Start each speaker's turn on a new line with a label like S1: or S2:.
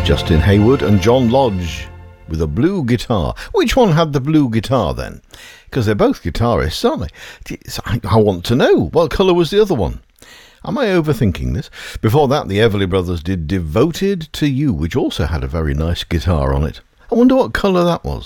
S1: Justin Hayward and John Lodge with a blue guitar. Which one had the blue guitar then? Because they're both guitarists, aren't they? I want to know. What colour was the other one? Am I overthinking this? Before that, the Everly Brothers did Devoted to You, which also had a very nice guitar on it. I wonder what colour that was.